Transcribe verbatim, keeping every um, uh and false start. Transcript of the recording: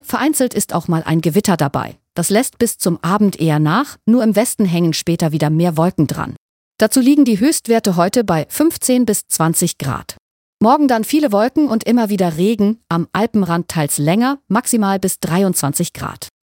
Vereinzelt ist auch mal ein Gewitter dabei. Das lässt bis zum Abend eher nach, nur im Westen hängen später wieder mehr Wolken dran. Dazu liegen die Höchstwerte heute bei fünfzehn bis zwanzig Grad. Morgen dann viele Wolken und immer wieder Regen, am Alpenrand teils länger, maximal bis dreiundzwanzig Grad.